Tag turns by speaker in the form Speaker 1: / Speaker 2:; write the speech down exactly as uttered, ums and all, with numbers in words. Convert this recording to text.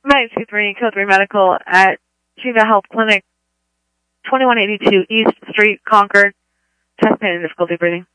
Speaker 1: nine two three, Code three Medical at Geneva Health Clinic, twenty-one eighty-two East Street, Concord. Chest pain and difficulty breathing.